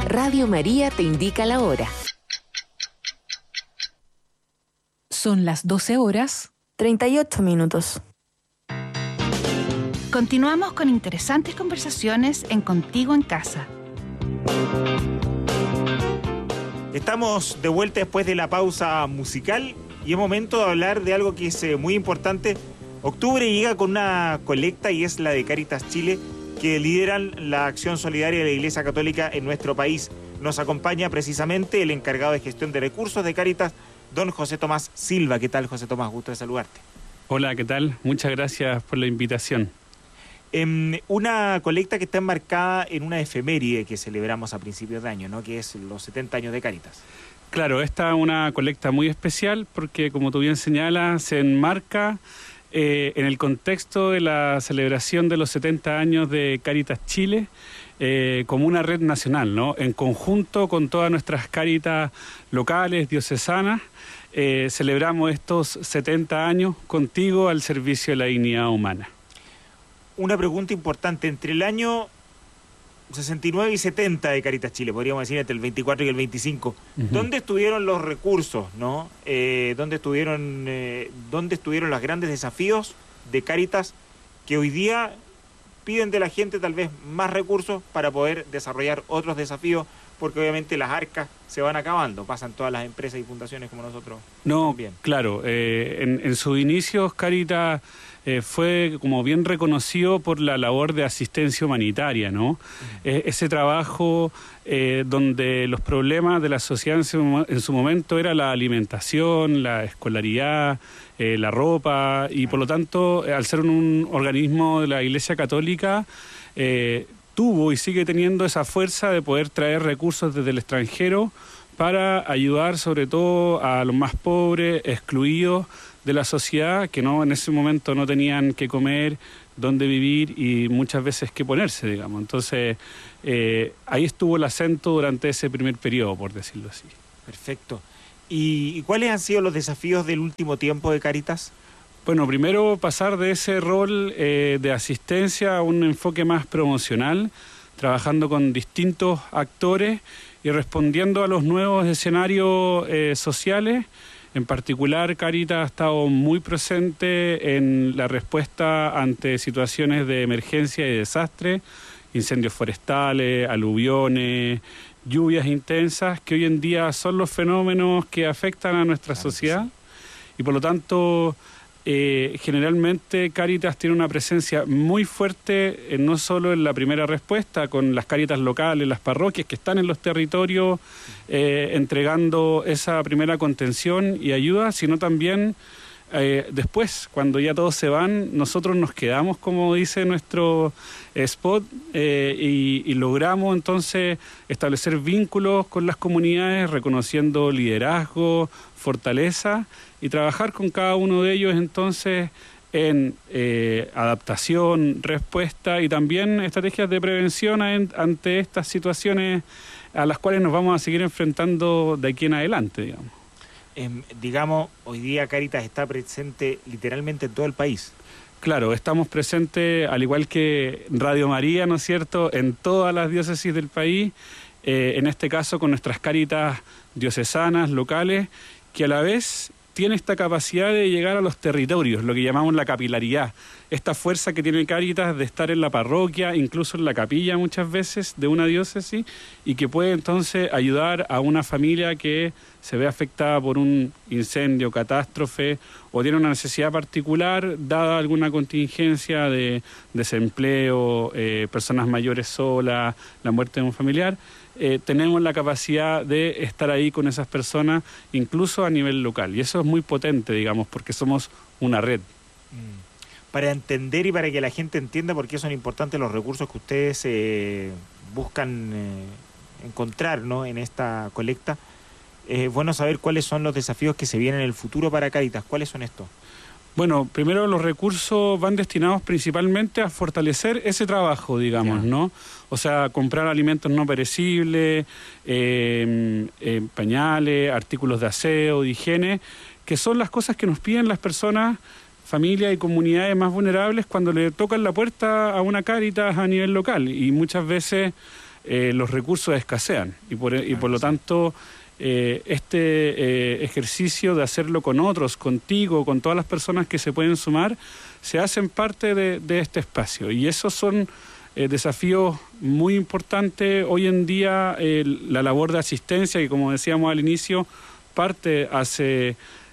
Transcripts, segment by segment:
Radio María te indica la hora. Son las 12:38. Continuamos con interesantes conversaciones en Contigo en Casa. Estamos de vuelta después de la pausa musical y es momento de hablar de algo que es muy importante. Octubre llega con una colecta y es la de Cáritas Chile, que lideran la acción solidaria de la Iglesia Católica en nuestro país. Nos acompaña precisamente el encargado de gestión de recursos de Cáritas, don José Tomás Silva. ¿Qué tal, José Tomás? Gusto de saludarte. Hola, ¿qué tal? Muchas gracias por la invitación. Una colecta que está enmarcada en una efeméride que celebramos a principios de año, ¿no? Que es los 70 años de Cáritas. Claro, esta es una colecta muy especial porque, como tú bien señalas, se enmarca en el contexto de la celebración de los 70 años de Cáritas Chile, como una red nacional, ¿no? En conjunto con todas nuestras Cáritas locales, diocesanas, celebramos estos 70 años contigo al servicio de la dignidad humana. Una pregunta importante, entre el año 69 y 70 de Cáritas Chile, podríamos decir entre el 24 y el 25, ¿dónde estuvieron los recursos, no? ¿Dónde estuvieron los grandes desafíos de Cáritas que hoy día piden de la gente tal vez más recursos para poder desarrollar otros desafíos? Porque obviamente las arcas se van acabando, pasan todas las empresas y fundaciones como nosotros. No, también. Claro, en sus inicios Cáritas fue como bien reconocido por la labor de asistencia humanitaria, ¿no? Ese trabajo donde los problemas de la sociedad en su momento era la alimentación, la escolaridad, la ropa, y por lo tanto, al ser un organismo de la Iglesia Católica, tuvo y sigue teniendo esa fuerza de poder traer recursos desde el extranjero para ayudar sobre todo a los más pobres, excluidos de la sociedad, que no en ese momento no tenían que comer, dónde vivir y muchas veces qué ponerse, digamos. Entonces, ahí estuvo el acento durante ese primer periodo, por decirlo así. Perfecto. ¿Y cuáles han sido los desafíos del último tiempo de Cáritas? Bueno, primero pasar de ese rol de asistencia a un enfoque más promocional, trabajando con distintos actores y respondiendo a los nuevos escenarios sociales. En particular, Cáritas ha estado muy presente en la respuesta ante situaciones de emergencia y desastre, incendios forestales, aluviones, lluvias intensas, que hoy en día son los fenómenos que afectan a nuestra sociedad. Sí. Y por lo tanto, generalmente Cáritas tiene una presencia muy fuerte, no solo en la primera respuesta, con las Cáritas locales, las parroquias que están en los territorios entregando esa primera contención y ayuda, sino también después, cuando ya todos se van, nosotros nos quedamos, como dice nuestro spot, y logramos entonces establecer vínculos con las comunidades, reconociendo liderazgo, fortaleza, y trabajar con cada uno de ellos entonces en adaptación, respuesta y también estrategias de prevención ante estas situaciones a las cuales nos vamos a seguir enfrentando de aquí en adelante, digamos. Digamos, hoy día Cáritas está presente literalmente en todo el país. Claro, estamos presentes, al igual que Radio María, ¿no es cierto?, en todas las diócesis del país, en este caso con nuestras Cáritas diocesanas, locales, que a la vez tiene esta capacidad de llegar a los territorios, lo que llamamos la capilaridad, esta fuerza que tiene Cáritas de estar en la parroquia, incluso en la capilla muchas veces de una diócesis, y que puede entonces ayudar a una familia que se ve afectada por un incendio, catástrofe, o tiene una necesidad particular, dada alguna contingencia de desempleo, personas mayores solas, la muerte de un familiar. Tenemos la capacidad de estar ahí con esas personas, incluso a nivel local. Y eso es muy potente, digamos, porque somos una red. Para entender y para que la gente entienda por qué son importantes los recursos que ustedes buscan encontrar, ¿no?, en esta colecta, es bueno saber cuáles son los desafíos que se vienen en el futuro para Cáritas. ¿Cuáles son estos? Bueno, primero los recursos van destinados principalmente a fortalecer ese trabajo, digamos, ¿no? O sea, comprar alimentos no perecibles, pañales, artículos de aseo, de higiene, que son las cosas que nos piden las personas, familias y comunidades más vulnerables cuando le tocan la puerta a una Cáritas a nivel local. Y muchas veces los recursos escasean y por lo tanto este ejercicio de hacerlo con otros, contigo, con todas las personas que se pueden sumar, se hacen parte de este espacio. Y esos son desafíos muy importantes. Hoy en día la labor de asistencia, que como decíamos al inicio, parte hace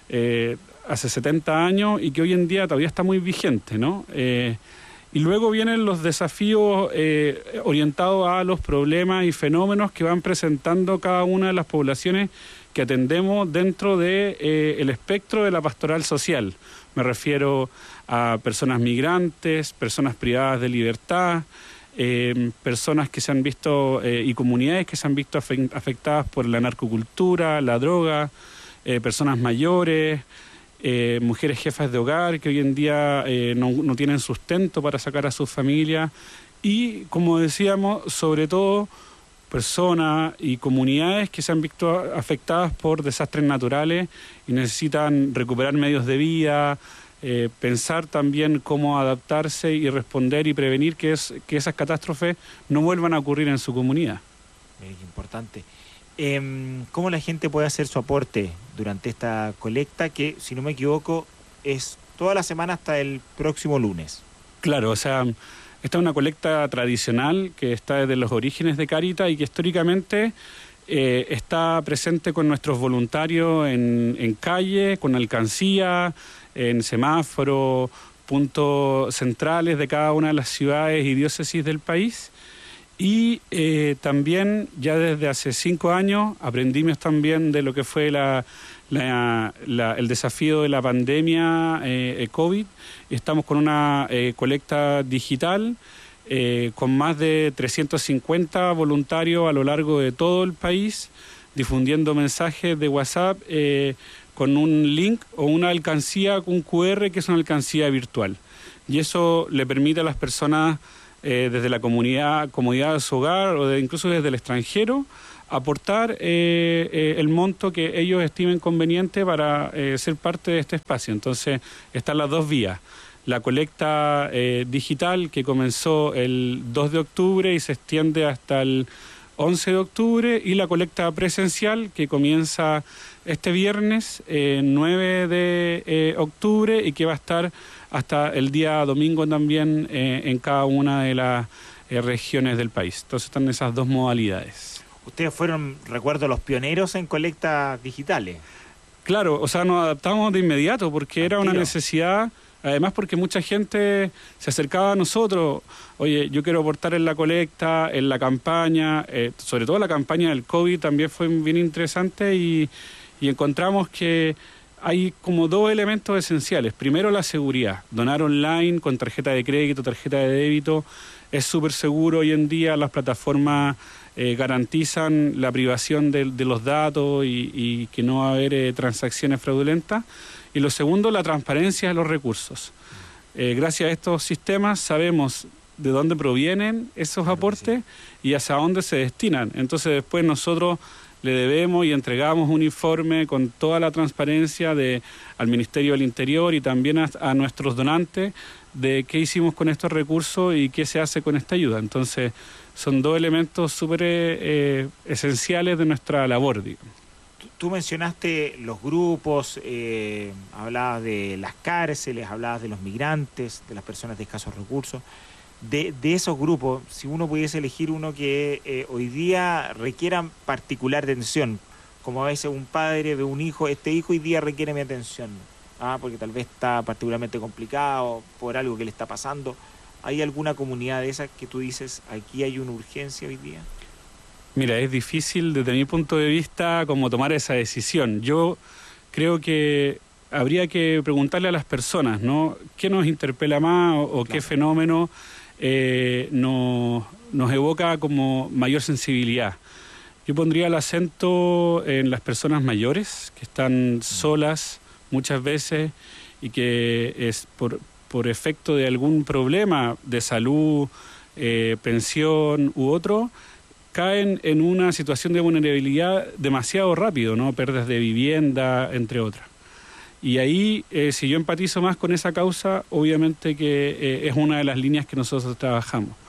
70 años y que hoy en día todavía está muy vigente, ¿no? Y luego vienen los desafíos orientados a los problemas y fenómenos que van presentando cada una de las poblaciones que atendemos dentro de el espectro de la pastoral social. Me refiero a personas migrantes, personas privadas de libertad, personas que se han visto y comunidades que se han visto afectadas por la narcocultura, la droga, personas mayores, mujeres jefas de hogar que hoy en día no tienen sustento para sacar a sus familias y, como decíamos, sobre todo personas y comunidades que se han visto afectadas por desastres naturales y necesitan recuperar medios de vida, pensar también cómo adaptarse y responder y prevenir que esas catástrofes no vuelvan a ocurrir en su comunidad. Importante. ¿Cómo la gente puede hacer su aporte durante esta colecta que, si no me equivoco, es toda la semana hasta el próximo lunes? Claro, o sea, esta es una colecta tradicional que está desde los orígenes de Cáritas y que históricamente está presente con nuestros voluntarios en calle, con alcancía, en semáforos, puntos centrales de cada una de las ciudades y diócesis del país. Y también ya desde hace 5 años aprendimos también de lo que fue el desafío de la pandemia COVID. Estamos con una colecta digital con más de 350 voluntarios a lo largo de todo el país, difundiendo mensajes de WhatsApp con un link o una alcancía con un QR que es una alcancía virtual. Y eso le permite a las personas desde la comodidad de su hogar o incluso desde el extranjero, aportar el monto que ellos estimen conveniente para ser parte de este espacio. Entonces, están las dos vías. La colecta digital que comenzó el 2 de octubre y se extiende hasta el 11 de octubre y la colecta presencial que comienza este viernes 9 de octubre y que va a estar hasta el día domingo también en cada una de las regiones del país. Entonces están esas dos modalidades. Ustedes fueron, recuerdo, los pioneros en colectas digitales. Claro, o sea, nos adaptamos de inmediato porque era una necesidad, además porque mucha gente se acercaba a nosotros. Oye, yo quiero aportar en la colecta, en la campaña, sobre todo la campaña del COVID también fue bien interesante y encontramos que hay como 2 elementos esenciales. Primero, la seguridad. Donar online con tarjeta de crédito, tarjeta de débito, es súper seguro hoy en día. Las plataformas garantizan la privación de los datos y que no va a haber transacciones fraudulentas. Y lo segundo, la transparencia de los recursos. Gracias a estos sistemas sabemos de dónde provienen esos aportes y hacia dónde se destinan. Entonces después nosotros le debemos y entregamos un informe con toda la transparencia al Ministerio del Interior y también a nuestros donantes de qué hicimos con estos recursos y qué se hace con esta ayuda. Entonces, son 2 elementos súper esenciales de nuestra labor, digamos. Tú mencionaste los grupos, hablabas de las cárceles, hablabas de los migrantes, de las personas de escasos recursos. De esos grupos, si uno pudiese elegir uno que hoy día requiera particular atención, como a veces un padre ve un hijo, este hijo hoy día requiere mi atención, porque tal vez está particularmente complicado por algo que le está pasando, ¿hay alguna comunidad de esas que tú dices, aquí hay una urgencia hoy día? Mira, es difícil desde mi punto de vista como tomar esa decisión. Yo creo que habría que preguntarle a las personas, ¿no? ¿Qué nos interpela más o qué fenómeno nos evoca como mayor sensibilidad? Yo pondría el acento en las personas mayores que están solas muchas veces y que es por efecto de algún problema de salud, pensión u otro, caen en una situación de vulnerabilidad demasiado rápido, ¿no? Pérdidas de vivienda, entre otras. Y ahí, si yo empatizo más con esa causa, obviamente que es una de las líneas que nosotros trabajamos.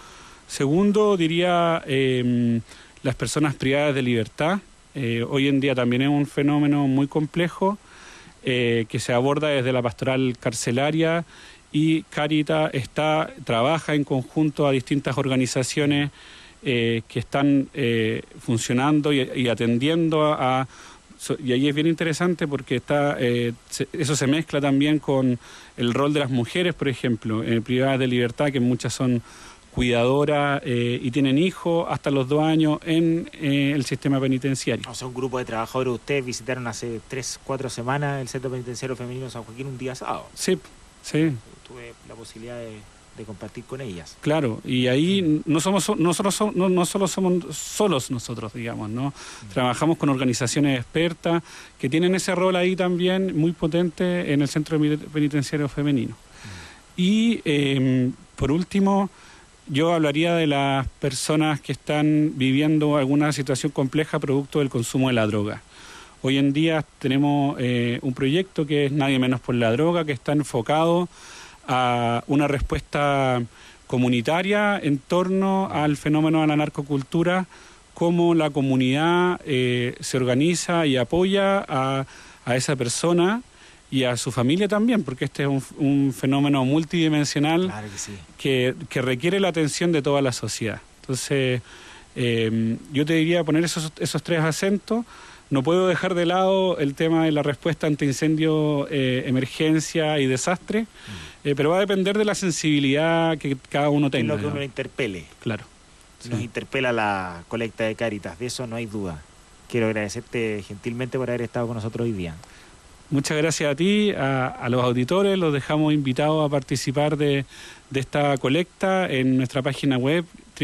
Segundo, diría las personas privadas de libertad. Hoy en día también es un fenómeno muy complejo que se aborda desde la pastoral carcelaria, y Cáritas trabaja en conjunto a distintas organizaciones que están funcionando y atendiendo y ahí es bien interesante porque eso se mezcla también con el rol de las mujeres, por ejemplo, privadas de libertad, que muchas son cuidadoras y tienen hijos hasta los 2 años en el sistema penitenciario. O sea, un grupo de trabajadores, ustedes visitaron hace 3-4 semanas el Centro Penitenciario Femenino San Joaquín un día sábado. Sí. Tuve la posibilidad de compartir con ellas. Claro, y ahí no solo somos solos nosotros, digamos, ¿no? Trabajamos con organizaciones expertas que tienen ese rol ahí también muy potente en el Centro Penitenciario Femenino. Y por último, yo hablaría de las personas que están viviendo alguna situación compleja producto del consumo de la droga. Hoy en día tenemos un proyecto que es Nadie Menos por la Droga, que está enfocado a una respuesta comunitaria en torno al fenómeno de la narcocultura, cómo la comunidad se organiza y apoya a esa persona y a su familia también, porque este es un fenómeno multidimensional. Claro que sí. que requiere la atención de toda la sociedad. Entonces, yo te diría poner esos 3 acentos. No puedo dejar de lado el tema de la respuesta ante incendio, emergencia y desastre, pero va a depender de la sensibilidad que cada uno tenga. Es lo que uno interpele. Claro. Nos interpela la colecta de Cáritas, de eso no hay duda. Quiero agradecerte gentilmente por haber estado con nosotros hoy día. Muchas gracias a ti, a los auditores. Los dejamos invitados a participar de esta colecta en nuestra página web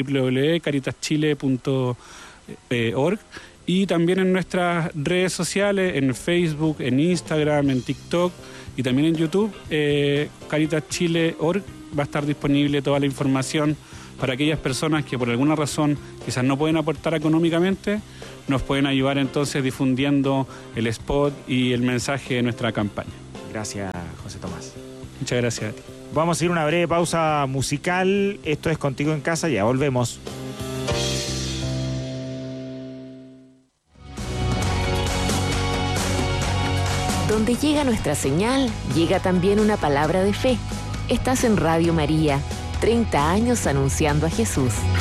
www.caritaschile.org y también en nuestras redes sociales, en Facebook, en Instagram, en TikTok y también en YouTube. CaritasChile.org va a estar disponible toda la información para aquellas personas que por alguna razón quizás no pueden aportar económicamente. Nos pueden ayudar entonces difundiendo el spot y el mensaje de nuestra campaña. Gracias, José Tomás. Muchas gracias a ti. Vamos a ir a una breve pausa musical. Esto es Contigo en Casa, ya volvemos. Donde llega nuestra señal, llega también una palabra de fe. Estás en Radio María, 30 años anunciando a Jesús.